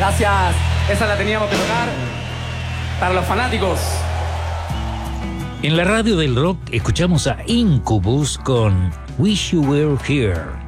Gracias. Esa la teníamos que tocar para los fanáticos. En la radio del rock escuchamos a Incubus con Wish You Were Here.